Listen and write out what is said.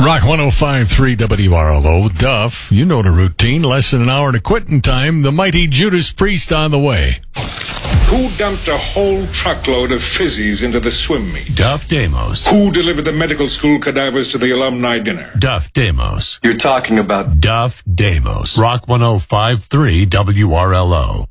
Rock 105.3 WRLO. Duff, you know the routine. Less than an hour to quitting time. The mighty Judas Priest on the way. Who dumped a whole truckload of fizzies into the swim meet? Duff Damos. Who delivered the medical school cadavers to the alumni dinner? Duff Damos. You're talking about Duff Damos. Rock 105.3 WRLO.